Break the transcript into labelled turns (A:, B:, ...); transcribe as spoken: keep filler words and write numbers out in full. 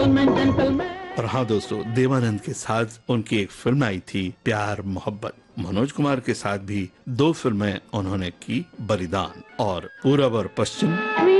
A: Gentleman gentleman.
B: और हाँ दोस्तों, देवानंद के साथ उनकी एक फिल्म आई थी प्यार मोहब्बत। मनोज कुमार के साथ भी दो फिल्में उन्होंने की, बलिदान और पूरब और पश्चिम।